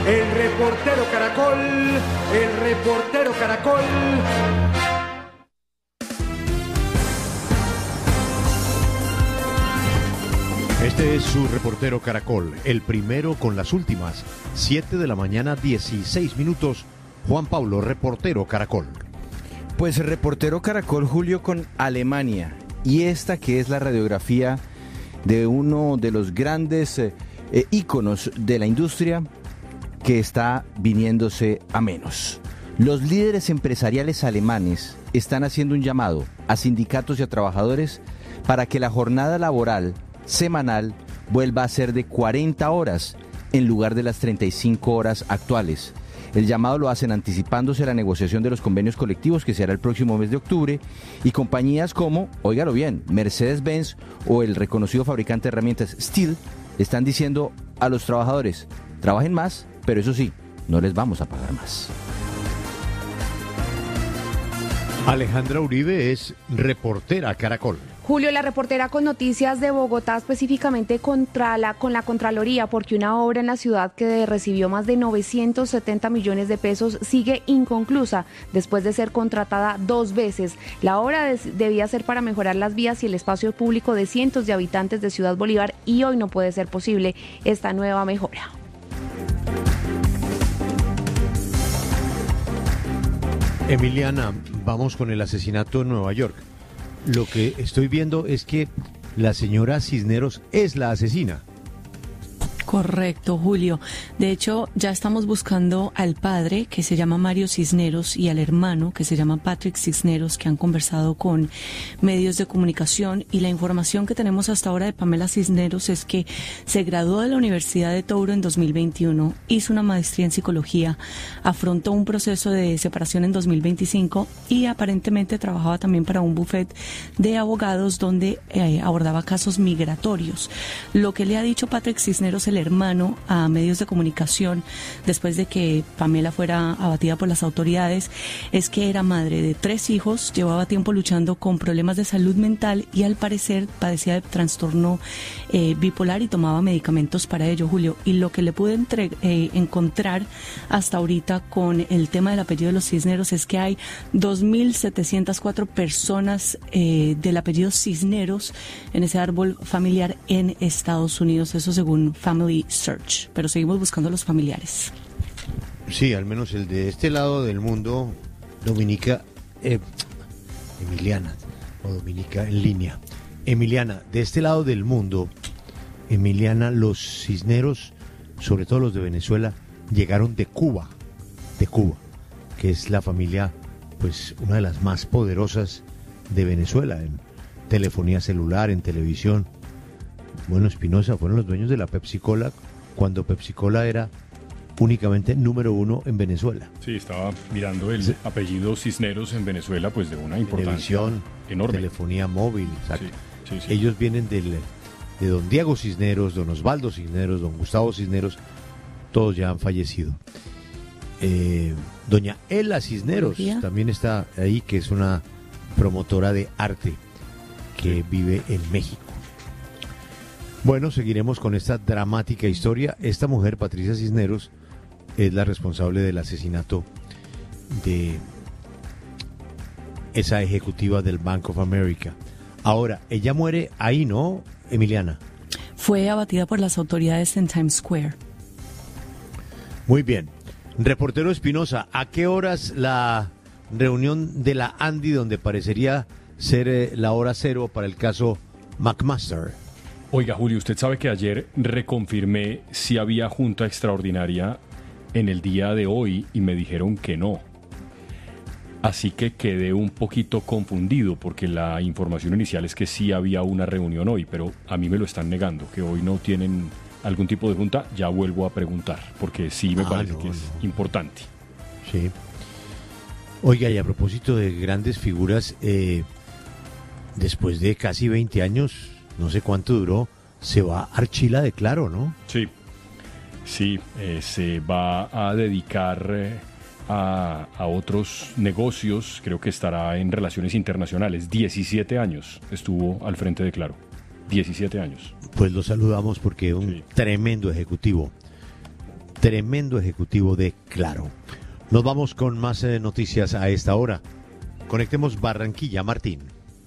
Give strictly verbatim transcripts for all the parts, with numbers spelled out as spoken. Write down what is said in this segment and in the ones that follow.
el reportero Caracol, el reportero Caracol. Este es su reportero Caracol, el primero con las últimas. siete de la mañana, dieciséis minutos. Juan Pablo, reportero Caracol. Pues reportero Caracol, Julio, con Alemania. Y esta que es la radiografía de uno de los grandes eh, eh, íconos de la industria que está viniéndose a menos. Los líderes empresariales alemanes están haciendo un llamado a sindicatos y a trabajadores para que la jornada laboral semanal vuelva a ser de cuarenta horas en lugar de las treinta y cinco horas actuales. El llamado lo hacen anticipándose a la negociación de los convenios colectivos que se hará el próximo mes de octubre, y compañías como, óigalo bien, Mercedes-Benz o el reconocido fabricante de herramientas Stihl están diciendo a los trabajadores: trabajen más, pero eso sí, no les vamos a pagar más. Alejandra Uribe es reportera Caracol. Julio, la reportera con noticias de Bogotá, específicamente contra la, con la Contraloría, porque una obra en la ciudad que recibió más de novecientos setenta millones de pesos sigue inconclusa después de ser contratada dos veces. La obra des, debía ser para mejorar las vías y el espacio público de cientos de habitantes de Ciudad Bolívar, y hoy no puede ser posible esta nueva mejora. Emiliana, vamos con el asesinato en Nueva York. Lo que estoy viendo es que la señora Cisneros es la asesina. Correcto, Julio. De hecho, ya estamos buscando al padre, que se llama Mario Cisneros, y al hermano, que se llama Patrick Cisneros, que han conversado con medios de comunicación. Y la información que tenemos hasta ahora de Pamela Cisneros es que se graduó de la Universidad de Touro en dos mil veintiuno, hizo una maestría en psicología, afrontó un proceso de separación en dos mil veinticinco y aparentemente trabajaba también para un bufete de abogados donde eh, abordaba casos migratorios. Lo que le ha dicho Patrick Cisneros, el hermano, a medios de comunicación después de que Pamela fuera abatida por las autoridades, es que era madre de tres hijos, llevaba tiempo luchando con problemas de salud mental y al parecer padecía de trastorno eh, bipolar y tomaba medicamentos para ello, Julio. Y lo que le pude entre, eh, encontrar hasta ahorita con el tema del apellido de los Cisneros es que hay dos mil setecientas cuatro personas eh, del apellido Cisneros en ese árbol familiar en Estados Unidos, eso según Family Search, pero seguimos buscando a los familiares. Sí, al menos el de este lado del mundo, Dominica, eh, Emiliana, o Dominica en línea. Emiliana, de este lado del mundo, Emiliana, los Cisneros, sobre todo los de Venezuela, llegaron de Cuba, de Cuba, que es la familia, pues, una de las más poderosas de Venezuela, en telefonía celular, en televisión. Bueno, Espinosa, fueron los dueños de la Pepsi-Cola cuando Pepsi-Cola era únicamente número uno en Venezuela. Sí, estaba mirando el sí. apellido Cisneros en Venezuela, pues de una importancia Televisión, enorme. Telefonía móvil, exacto. Sí, sí, sí. Ellos vienen del, de don Diego Cisneros, don Osvaldo Cisneros, don Gustavo Cisneros, todos ya han fallecido. Eh, doña Ela Cisneros también está ahí, que es una promotora de arte que sí. vive en México. Bueno, seguiremos con esta dramática historia. Esta mujer, Patricia Cisneros, es la responsable del asesinato de esa ejecutiva del Bank of America. Ahora, ella muere ahí, ¿no, Emiliana? Fue abatida por las autoridades en Times Square. Muy bien. Reportero Espinosa, ¿a qué horas la reunión de la Andy, donde parecería ser eh, la hora cero para el caso McMaster? Oiga, Julio, usted sabe que ayer reconfirmé si había junta extraordinaria en el día de hoy y me dijeron que no. Así que quedé un poquito confundido porque la información inicial es que sí había una reunión hoy, pero a mí me lo están negando, que hoy no tienen algún tipo de junta. Ya vuelvo a preguntar porque sí me ah, parece no, que es no. importante. Sí. Oiga, y a propósito de grandes figuras, eh, después de casi veinte años... no sé cuánto duró, se va Archila de Claro, ¿no? Sí, sí, eh, se va a dedicar eh, a, a otros negocios, creo que estará en relaciones internacionales. diecisiete años estuvo al frente de Claro, diecisiete años. Pues lo saludamos porque es un sí. tremendo ejecutivo, tremendo ejecutivo de Claro. Nos vamos con más eh, noticias a esta hora. Conectemos Barranquilla, Martín.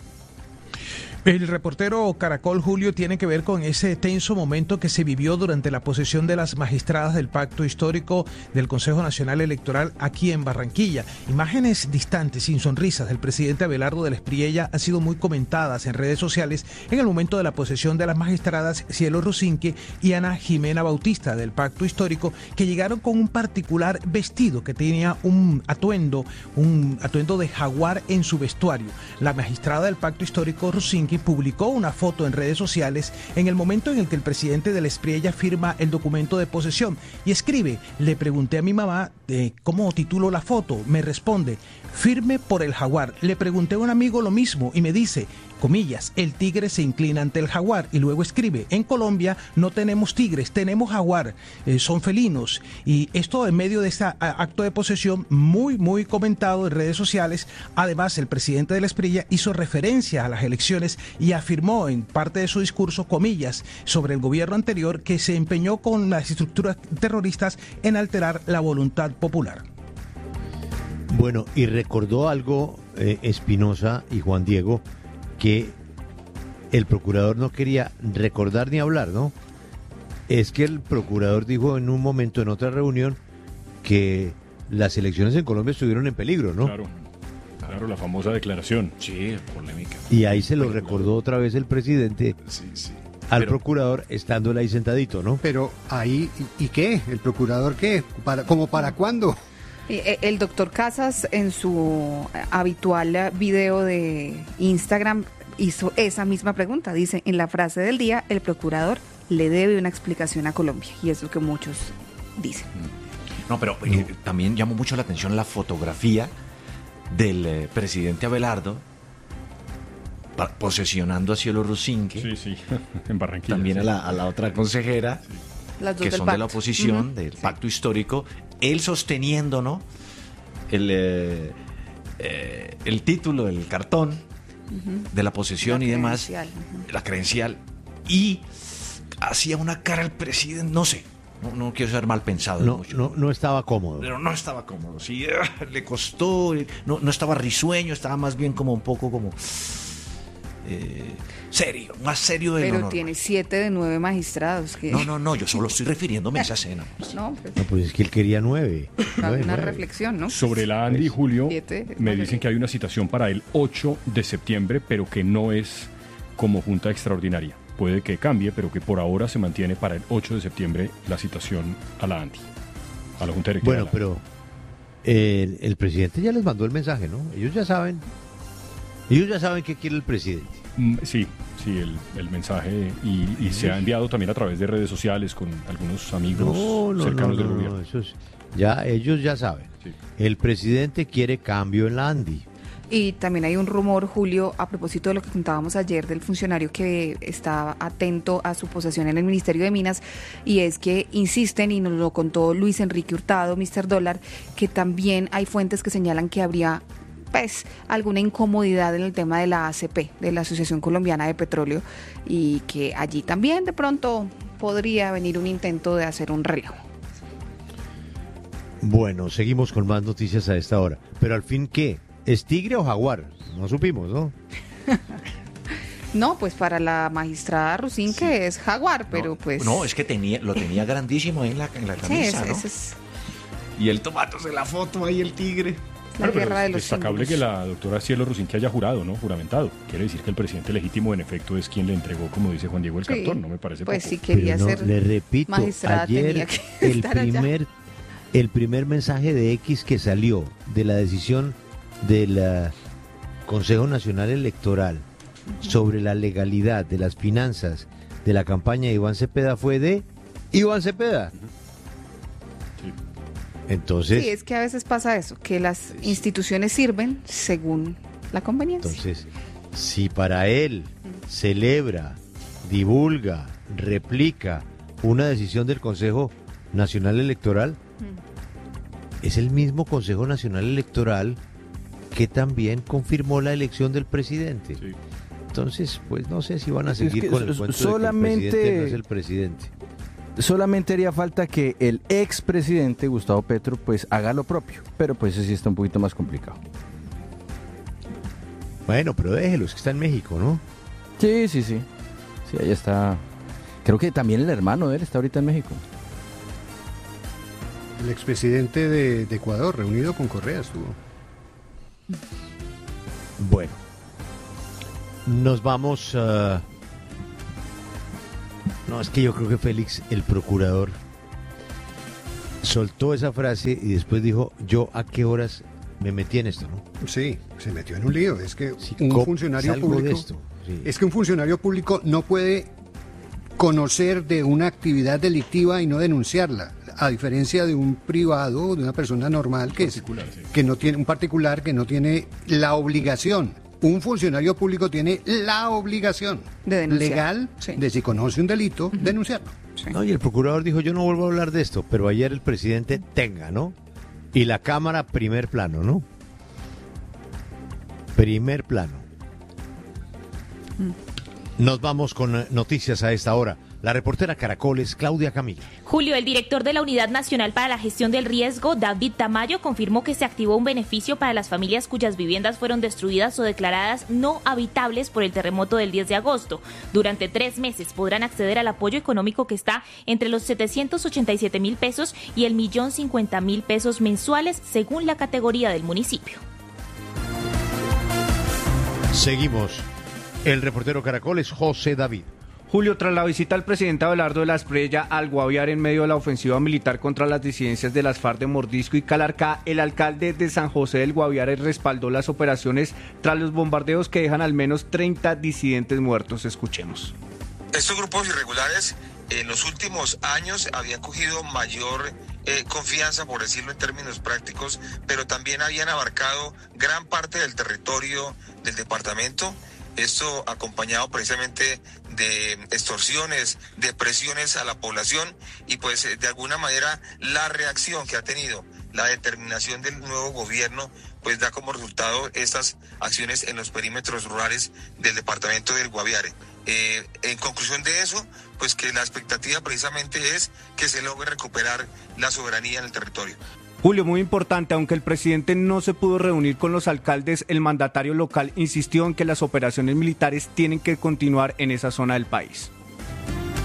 El reportero Caracol, Julio, tiene que ver con ese tenso momento que se vivió durante la posesión de las magistradas del Pacto Histórico del Consejo Nacional Electoral aquí en Barranquilla. Imágenes distantes, sin sonrisas, del presidente Abelardo del Espriella han sido muy comentadas en redes sociales en el momento de la posesión de las magistradas Cielo Rusinque y Ana Jimena Bautista del Pacto Histórico, que llegaron con un particular vestido que tenía un atuendo, un atuendo de jaguar en su vestuario. La magistrada del Pacto Histórico, Rusinque, publicó una foto en redes sociales en el momento en el que el presidente del Espriella firma el documento de posesión y escribe: le pregunté a mi mamá de cómo titulo la foto, me responde: firme por el jaguar. Le pregunté a un amigo lo mismo y me dice, comillas, el tigre se inclina ante el jaguar, y luego escribe: en Colombia no tenemos tigres, tenemos jaguar, eh, son felinos. Y esto en medio de este acto de posesión muy muy comentado en redes sociales. Además, el presidente del Espriella hizo referencia a las elecciones y afirmó en parte de su discurso, comillas, sobre el gobierno anterior, que se empeñó con las estructuras terroristas en alterar la voluntad popular. Bueno, y recordó algo eh, Espinosa y Juan Diego, que el procurador no quería recordar ni hablar, ¿no? Es que el procurador dijo en un momento, en otra reunión, que las elecciones en Colombia estuvieron en peligro, ¿no? Claro, claro, la famosa declaración. Sí, polémica. Y ahí se lo recordó otra vez el presidente Sí, sí. al Pero- procurador, estando él ahí sentadito, ¿no? Pero ahí, ¿y, y qué? ¿El procurador qué? ¿Para, ¿Como para cuándo? Eh, El doctor Casas, en su habitual video de Instagram, hizo esa misma pregunta. Dice, en la frase del día, el procurador le debe una explicación a Colombia. Y es lo que muchos dicen. No, pero eh, también llamó mucho la atención la fotografía del eh, presidente Abelardo pa- posesionando a Cielo Rusinque, Sí, sí, en Barranquilla. también a sí. la, a la otra consejera, Las dos que del son de la pacto. oposición, Ujú. del Sí. pacto histórico, él sosteniendo, ¿no? El, eh, eh, el título, el cartón de la posesión La y demás, credencial, ujú. la credencial, y hacía una cara al presidente, no sé, no, no quiero ser mal pensado. No, mucho, no, no estaba cómodo. pero no estaba cómodo, sí, ah, le costó, eh, no, no estaba risueño, estaba más bien como un poco como eh, serio, más serio de lo Pero normal. tiene siete de nueve magistrados. Que... No, no, no, yo solo estoy refiriéndome a esa escena. No, pues, No, pues es que él quería nueve. nueve, una nueve. reflexión, ¿no? Sobre la Andy, Julio, Siete, me mayoría. dicen que hay una citación para el ocho de septiembre, pero que no es como junta extraordinaria. Puede que cambie, pero que por ahora se mantiene para el ocho de septiembre la citación a la Andy, a la junta directiva. Bueno, de la pero el, el presidente ya les mandó el mensaje, ¿no? Ellos ya saben. Ellos ya saben qué quiere el presidente. Mm, Sí, sí, el, el mensaje y, y se ha enviado también a través de redes sociales con algunos amigos No, no, no, cercanos no, del no, gobierno. eso es- ya ellos ya saben. Sí. El presidente quiere cambio en la Andy. Y también hay un rumor, Julio, a propósito de lo que contábamos ayer del funcionario que estaba atento a su posesión en el Ministerio de Minas, y es que insisten, y nos lo contó Luis Enrique Hurtado, mister Dólar, que también hay fuentes que señalan que habría pues alguna incomodidad en el tema de la A C P, de la Asociación Colombiana de Petróleo, y que allí también de pronto podría venir un intento de hacer un relevo. Bueno, seguimos con más noticias a esta hora. Pero al fin, ¿qué? ¿Es tigre o jaguar? No supimos, ¿no? No, pues para la magistrada Rusinque es jaguar, pero no, pues... No, es que tenía, lo tenía grandísimo ahí en la, en la sí, camisa, es, ¿no? es- es Y él tomándose la foto ahí, el tigre. la Bueno, pero guerra de los destacable símbolos. que la doctora Cielo Rusinque haya jurado, ¿no? Juramentado. Quiere decir que el presidente legítimo, en efecto, es quien le entregó, como dice Juan Diego, el Sí, cartón. No me parece pues poco. si quería Pero no, ser le repito, magistrada ayer tenía que el estar allá. primer, el primer mensaje de X que salió de la decisión del eh, Consejo Nacional Electoral sobre la legalidad de las finanzas de la campaña de Iván Cepeda fue de Iván Cepeda. Sí. Entonces, Sí, es que a veces pasa eso, que las instituciones sirven según la conveniencia. entonces, si para él celebra, divulga, replica una decisión del Consejo Nacional Electoral, es el mismo Consejo Nacional Electoral que también confirmó la elección del presidente. Sí. Entonces, pues no sé si van a Es seguir que con el so- cuento solamente- de que el presidente no es el presidente. solamente haría falta que el expresidente Gustavo Petro pues haga lo propio, pero pues eso sí está un poquito más complicado. Bueno, pero déjelo, es que está en México, ¿no? Sí, sí, sí. Sí, ahí está. Creo que también el hermano de él está ahorita en México. El expresidente de, de Ecuador, reunido con Correa, estuvo. Bueno, nos vamos a... No, es que yo creo que Félix, el procurador, soltó esa frase y después dijo, yo a qué horas me metí en esto, ¿no? Sí, se metió en un lío. Es que Sí, un ¿cómo funcionario salgo público... de esto? Sí. Es que un funcionario público no puede conocer de una actividad delictiva y no denunciarla, a diferencia de un privado, de una persona normal que, es, que no tiene, un particular que no tiene la obligación. Un funcionario público tiene la obligación De denunciar. legal Sí. de si conoce un delito, uh-huh. denunciarlo. Sí. No, y el procurador dijo, yo no vuelvo a hablar de esto, pero ayer el presidente tenga, ¿no? Y la cámara, primer plano, ¿no? Primer plano. Mm. Nos vamos con noticias a esta hora. La reportera Caracol es Claudia Camila. Julio, el director de la Unidad Nacional para la Gestión del Riesgo, David Tamayo, confirmó que se activó un beneficio para las familias cuyas viviendas fueron destruidas o declaradas no habitables por el terremoto del diez de agosto. Durante tres meses podrán acceder al apoyo económico que está entre los setecientos ochenta y siete mil pesos y el millón cincuenta mil pesos mensuales según la categoría del municipio. Seguimos. El reportero Caracol es José David. Julio, tras la visita al presidente Abelardo de la Espriella al Guaviare en medio de la ofensiva militar contra las disidencias de las FARC de Mordisco y Calarcá, el alcalde de San José del Guaviare respaldó las operaciones tras los bombardeos que dejan al menos treinta disidentes muertos. Escuchemos. Estos grupos irregulares en los últimos años habían cogido mayor eh, confianza, por decirlo en términos prácticos, pero también habían abarcado gran parte del territorio del departamento. Esto acompañado precisamente de extorsiones, de presiones a la población y pues de alguna manera la reacción que ha tenido la determinación del nuevo gobierno pues da como resultado estas acciones en los perímetros rurales del departamento del Guaviare. Eh, en conclusión de eso, pues que la expectativa precisamente es que se logre recuperar la soberanía en el territorio. Julio, muy importante, aunque el presidente no se pudo reunir con los alcaldes, el mandatario local insistió en que las operaciones militares tienen que continuar en esa zona del país.